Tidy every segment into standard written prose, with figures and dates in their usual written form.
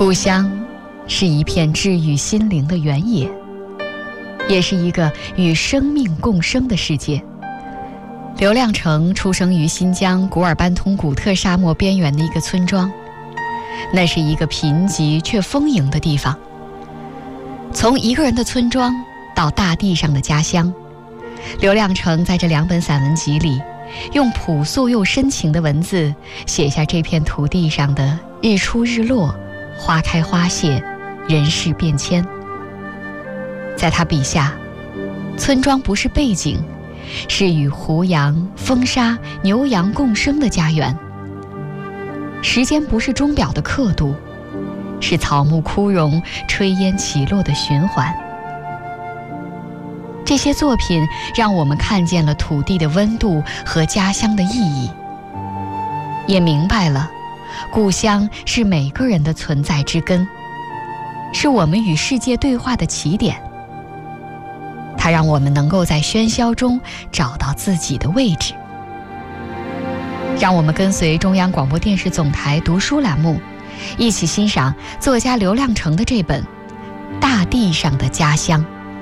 故乡是一片治愈心灵的原野，也是一个与生命共生的世界。刘亮程出生于新疆古尔班通古特沙漠边缘的一个村庄，那是一个贫瘠却丰盈的地方。从一个人的村庄到大地上的家乡，刘亮程在这2本散文集里，用朴素又深情的文字写下这片土地上的日出日落、花开花谢、人事变迁。在他笔下，村庄不是背景，是与胡杨、风沙、牛羊共生的家园。时间不是钟表的刻度，是草木枯荣、炊烟起落的循环。这些作品让我们看见了土地的温度和家乡的意义，也明白了故乡是每个人的存在之根，是我们与世界对话的起点。它让我们能够在喧嚣中找到自己的位置。让我们跟随中央广播电视总台读书栏目，一起欣赏作家刘亮程的这本《大地上的家乡》。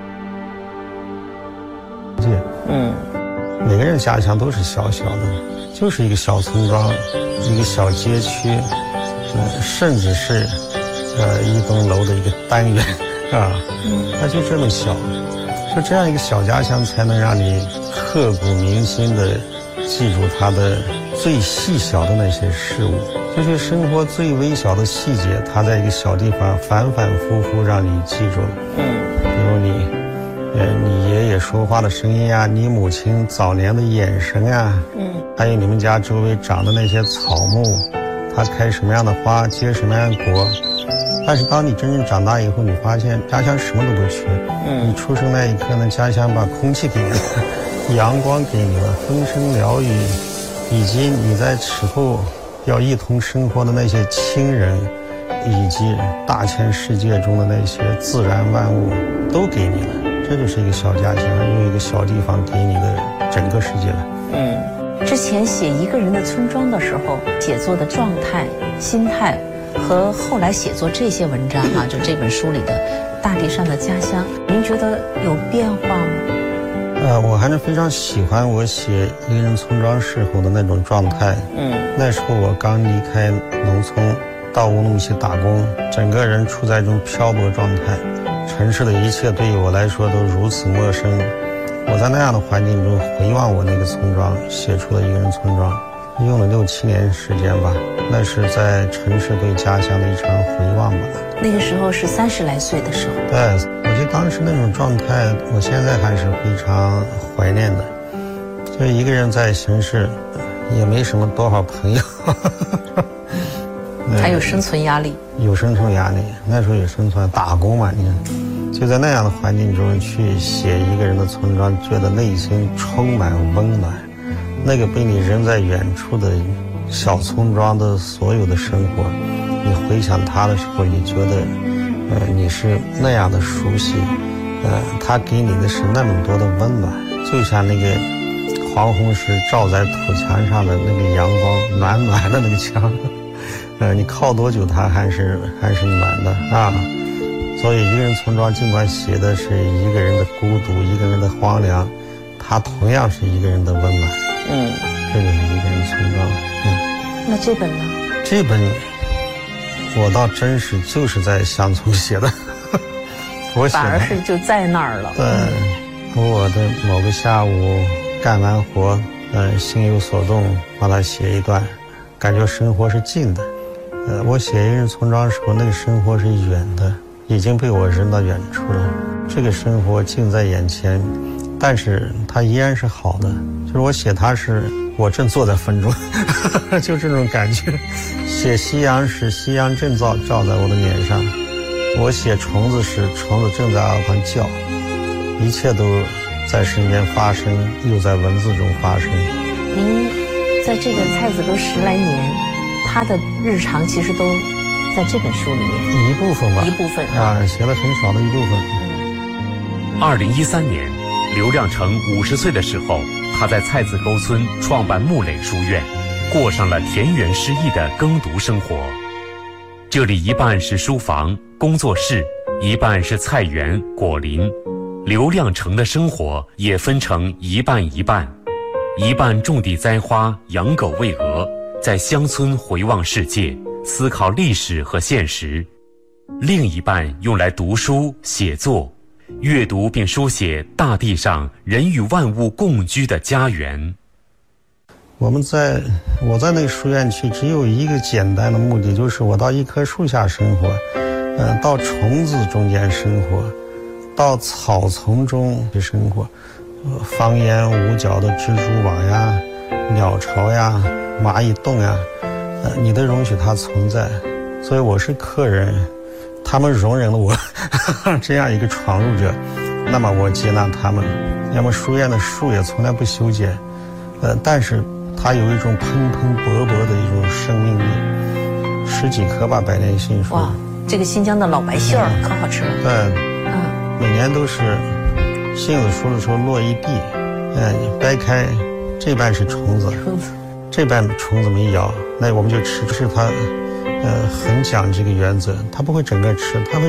每个人家乡都是小小的，就是一个小村庄，一个小街区，甚至是一栋楼的一个单元啊，它就这么小。就这样一个小家乡，才能让你刻骨铭心的记住它的最细小的那些事物，就是生活最微小的细节，它在一个小地方反反复复让你记住。比如你爷爷说话的声音啊，你母亲早年的眼神啊，还有你们家周围长的那些草木，它开什么样的花，结什么样的果。但是当你真正长大以后，你发现家乡什么都不缺。你出生那一刻呢，家乡把空气给你了，阳光给你了，风声鸟语，以及你在此后要一同生活的那些亲人，以及大千世界中的那些自然万物都给你了。这就是一个小家乡，用一个小地方给你的整个世界了。 之前写一个人的村庄的时候，写作的状态、心态和后来写作这些文章就这本书里的大地上的家乡，您觉得有变化吗？ 我还是非常喜欢我写一个人村庄时候的那种状态。那时候我刚离开农村到乌鲁木齐打工，整个人处在一种漂泊状态，城市的一切对于我来说都如此陌生。我在那样的环境中回望我那个村庄，写出了一个人村庄，用了6、7年时间吧。那是在城市对家乡的一场回望吧。 那个时候是30来岁的时候。 对，我觉得当时那种状态，我现在还是非常怀念的。就一个人在城市，也没什么多少朋友。 还有生存压力。 有生存压力，那时候有生存打工嘛，你看，就在那样的环境中去写一个人的村庄，觉得内心充满温暖。那个被你人在远处的小村庄的所有的生活，你回想它的时候，你觉得你是那样的熟悉，它给你的是那么多的温暖，就像那个黄红石照在土墙上的那个阳光，暖暖的那个墙，你靠多久它还是暖的啊。所以一个人村庄尽管写的是一个人的孤独，一个人的荒凉，它同样是一个人的温暖。这就是一个人村庄。 那这本呢？ 这本我倒真是就是在乡村写的。我写的反而是就在那儿了。 对，我的某个下午干完活，心有所动，把它写一段，感觉生活是近的。我写一个人村庄的时候，那个生活是远的，已经被我扔到远处了。这个生活近在眼前，但是它依然是好的。就是我写它是我正坐在风中，就这种感觉。写夕阳时，夕阳正照在我的脸上。我写虫子时，虫子正在耳旁叫。一切都在身边发生，又在文字中发生。 您在这个蔡子沟10来年，他的日常其实都在这本书里面。 一部分吧。 一部分写了很少的一部分。 2013年，刘亮程50岁的时候，他在蔡子沟村创办木垒书院，过上了田园诗意的耕读生活。 这里一半是书房、工作室，一半是菜园、果林。刘亮程的生活也分成一半一半，一半种地栽花、养狗喂鹅，在乡村回望世界，思考历史和现实；另一半用来读书、写作，阅读并书写大地上人与万物共居的家园。 我在那个书院去，只有一个简单的目的，就是我到一棵树下生活，到虫子中间生活，到草丛中去生活，方圆5角的蜘蛛网呀、鸟巢呀、蚂蚁洞呀，你都容许它存在。所以我是客人，他们容忍了我这样一个闯入者，那么我接纳他们。要么书院的树也从来不修剪，但是它有一种蓬蓬勃勃的一种生命力，10几棵吧，百年杏树。 哇，这个新疆的老白杏儿可好吃了。 对，每年都是杏子熟的时候落一地，掰开这半是虫子，这半虫子没咬，那我们就吃。是它很讲这个原则，它不会整个吃，它会